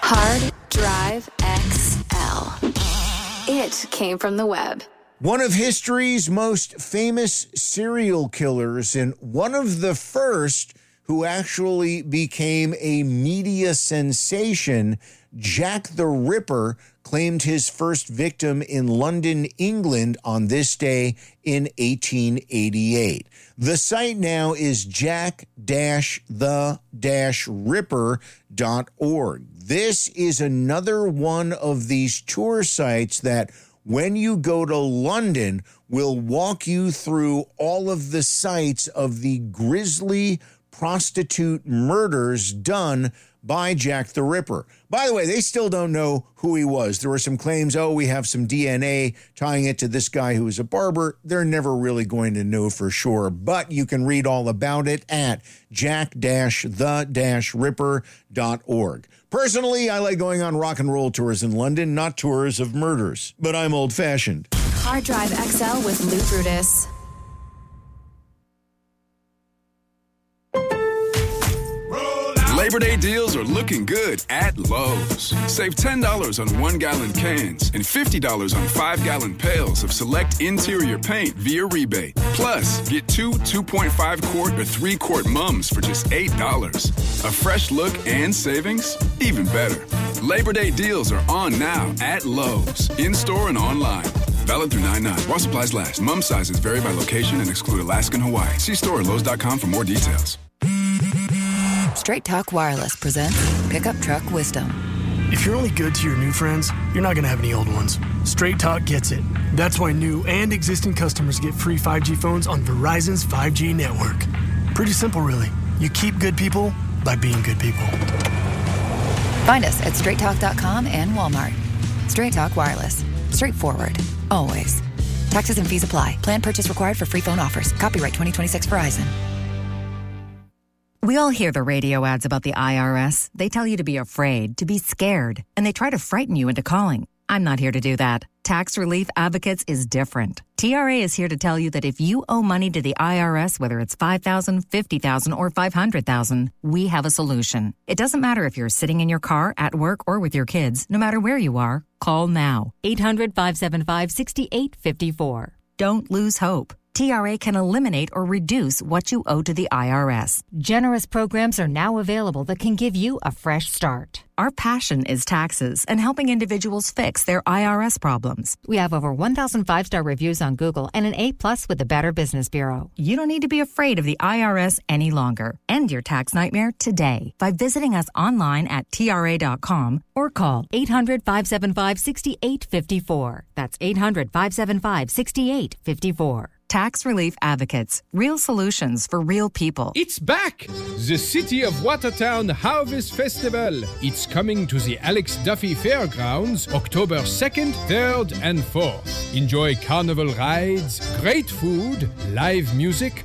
Hard Drive XL. It came from the web. One of history's most famous serial killers and one of the first who actually became a media sensation, Jack the Ripper, claimed his first victim in London, England on this day in 1888. The site now is jack-the-ripper.org. This is another one of these tour sites that, when you go to London, will walk you through all of the sites of the grisly prostitute murders done by Jack the Ripper. By the way, they still don't know who he was. There were some claims, we have some DNA tying it to this guy who was a barber. They're never really going to know for sure, but you can read all about it at jack-the-ripper.org. Personally, I like going on rock and roll tours in London, not tours of murders, but I'm old-fashioned. Hard Drive XL with Lou Brutus. Labor Day deals are looking good at Lowe's. Save $10 on 1-gallon cans and $50 on 5-gallon pails of select interior paint via rebate. Plus, get 2 2.5-quart or 3-quart mums for just $8. A fresh look and savings? Even better. Labor Day deals are on now at Lowe's, in-store and online. Valid through 9/9. While supplies last. Mum sizes vary by location and exclude Alaska and Hawaii. See store at Lowe's.com for more details. Straight Talk Wireless presents Pickup Truck Wisdom. If you're only good to your new friends, you're not going to have any old ones. Straight Talk gets it. That's why new and existing customers get free 5G phones on Verizon's 5G network. Pretty simple, really. You keep good people by being good people. Find us at straighttalk.com and Walmart. Straight Talk Wireless. Straightforward. Always. Taxes and fees apply. Plan purchase required for free phone offers. Copyright 2026 Verizon. We all hear the radio ads about the IRS. They tell you to be afraid, to be scared, and they try to frighten you into calling. I'm not here to do that. Tax Relief Advocates is different. TRA is here to tell you that if you owe money to the IRS, whether it's $5,000, $50,000, or $500,000, we have a solution. It doesn't matter if you're sitting in your car, at work, or with your kids. No matter where you are, call now. 800-575-6854. Don't lose hope. TRA can eliminate or reduce what you owe to the IRS. Generous programs are now available that can give you a fresh start. Our passion is taxes and helping individuals fix their IRS problems. We have over 1,000 5-star reviews on Google and an A+ with the Better Business Bureau. You don't need to be afraid of the IRS any longer. End your tax nightmare today by visiting us online at TRA.com or call 800-575-6854. That's 800-575-6854. Tax Relief Advocates. Real solutions for real people. It's back! The City of Watertown Harvest Festival. It's coming to the Alex Duffy Fairgrounds October 2nd, 3rd, and 4th. Enjoy carnival rides, great food, live music,